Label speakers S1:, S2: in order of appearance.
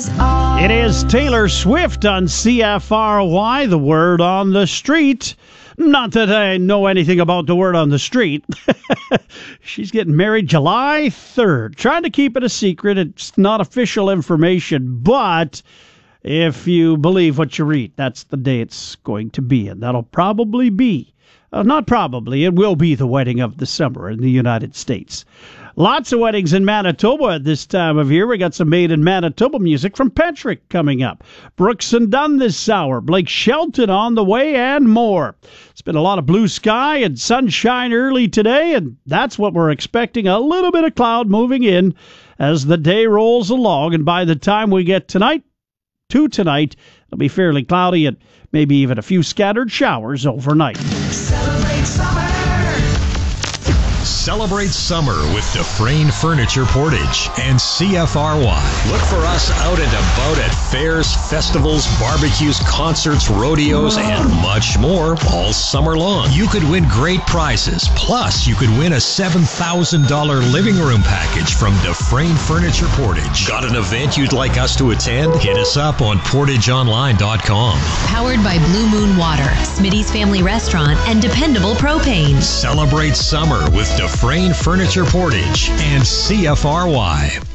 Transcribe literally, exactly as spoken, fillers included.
S1: is all.
S2: It is Taylor Swift on C F R Y, the word on the street. Not that I know anything about the word on the street. She's getting married July third. Trying to keep it a secret. It's not official information, but if you believe what you read, that's the day it's going to be, and that'll probably be, uh, not probably, it will be the wedding of the summer in the United States. Lots of weddings in Manitoba at this time of year. We got some Made in Manitoba music from Patrick coming up. Brooks and Dunn this hour. Blake Shelton on the way and more. It's been a lot of blue sky and sunshine early today, and that's what we're expecting. A little bit of cloud moving in as the day rolls along, and by the time we get tonight, to tonight, it'll be fairly cloudy and maybe even a few scattered showers overnight.
S3: Celebrate summer!
S4: Celebrate summer with Dufresne Furniture Portage and C F R Y. Look for us out and about at fairs, festivals, barbecues, concerts, rodeos, and much more all summer long. You could win great prizes. Plus, you could win a seven thousand dollars living room package from Dufresne Furniture Portage. Got an event you'd like us to attend? Hit us up on portage online dot com.
S5: Powered by Blue Moon Water, Smitty's Family Restaurant, and Dependable Propane.
S4: Celebrate summer with Dufresne Furniture Portage and C F R Y.